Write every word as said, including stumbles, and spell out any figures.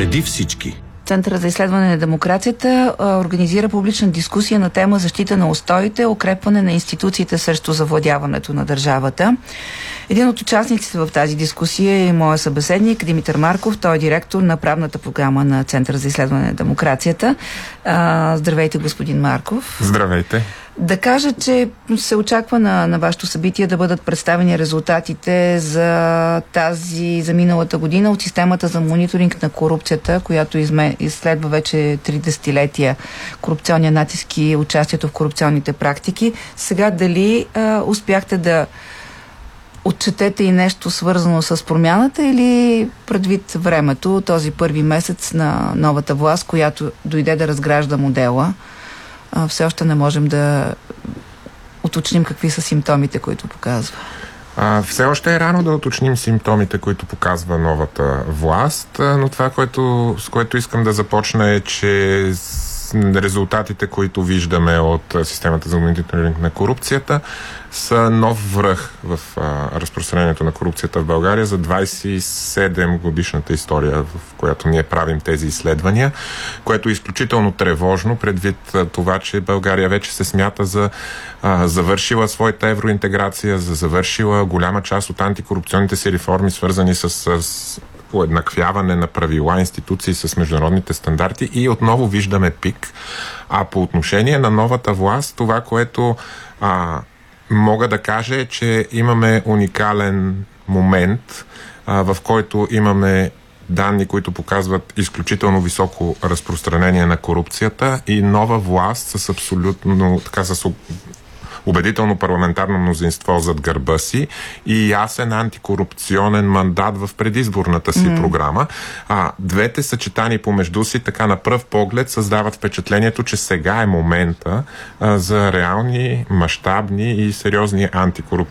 Преди всички. Центърът за изследване на демокрацията а, организира публична дискусия на тема защита на устоите, укрепване на институциите срещу завладяването на държавата. Един от участниците в тази дискусия е моя събеседник Димитър Марков. Той е директор на правната програма на Центъра за изследване на демокрацията. А, здравейте, господин Марков. Здравейте. Да кажа, че се очаква на, на вашето събитие да бъдат представени резултатите за тази, за миналата година от системата за мониторинг на корупцията, която изме, изследва вече три десетилетия корупционния натиск и участието в корупционните практики. Сега дали а, успяхте да отчетете и нещо свързано с промяната или предвид времето, този първи месец на новата власт, която дойде да разгражда модела, все още не можем да уточним какви са симптомите, които показва? А, все още е рано да уточним симптомите, които показва новата власт, но това, което, с което искам да започна е, че резултатите, които виждаме от системата за мониторинг на корупцията, са нов връх в а, разпространението на корупцията в България за двайсет и седем годишната история, в която ние правим тези изследвания, което е изключително тревожно, предвид а, това, че България вече се смята за а, завършила своята евроинтеграция, за завършила голяма част от антикорупционните си реформи, свързани с, с уеднаквяване на правила, институции с международните стандарти, и отново виждаме пик. А по отношение на новата власт, това, което а, мога да кажа е, че имаме уникален момент, а, в който имаме данни, които показват изключително високо разпространение на корупцията и нова власт с абсолютно, така, с убедително парламентарно мнозинство зад гърба си и ясен антикорупционен мандат в предизборната си mm. програма. А, двете съчетани помежду си така на пръв поглед създават впечатлението, че сега е момента а, за реални, мащабни и сериозни антикорупционни